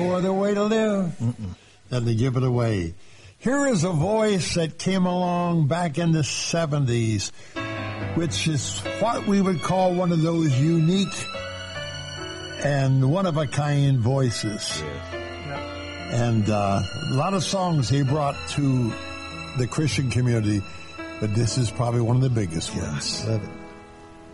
no other way to live than to give it away. Here is a voice that came along back in the 70s, which is what we would call one of those unique and one-of-a-kind voices. And a lot of songs he brought to the Christian community, but this is probably one of the biggest ones. Love it.